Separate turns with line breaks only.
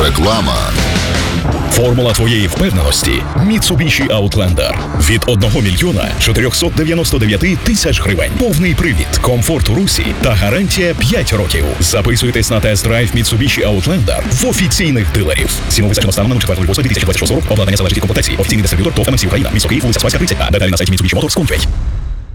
Реклама.
Формула твоєї впевненості – Mitsubishi Outlander. Від 1 мільйона 499 тисяч гривень. Повний привід, комфорт у русі та гарантія 5 років. Записуйтесь на тест-драйв Mitsubishi Outlander в офіційних дилерів. Ціну визначено станом на 4.08.2026 року. Обладнання залежить від комплектації. Офіційний дистриб'ютор ТОВ МС Україна. Місто Київ, вулиця Спаська, 30. Деталі на сайті Mitsubishi Motors.com.ua.